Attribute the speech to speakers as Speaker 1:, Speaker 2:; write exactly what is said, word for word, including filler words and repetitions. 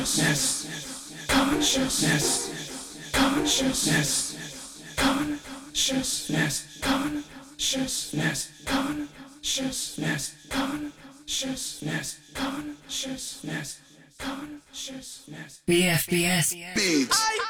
Speaker 1: consciousness, consciousness, consciousness, consciousness, consciousness, consciousness, consciousness, consciousness.
Speaker 2: B F B S
Speaker 1: Beats.